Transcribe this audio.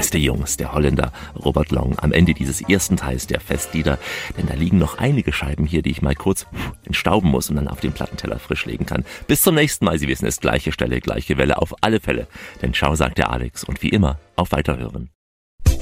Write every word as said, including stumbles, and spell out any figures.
beste Jungs, der Holländer Robert Long, am Ende dieses ersten Teils der Festlieder. Denn da liegen noch einige Scheiben hier, die ich mal kurz entstauben muss und dann auf den Plattenteller frisch legen kann. Bis zum nächsten Mal. Sie wissen es, gleiche Stelle, gleiche Welle, auf alle Fälle. Denn ciao, sagt der Alex und wie immer, auf Weiterhören.